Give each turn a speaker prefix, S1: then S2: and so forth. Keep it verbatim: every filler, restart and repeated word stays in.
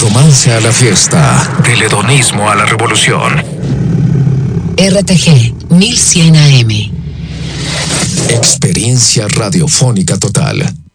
S1: romance a la fiesta, del hedonismo a la revolución.
S2: R T G mil cien A M.
S1: Experiencia radiofónica total.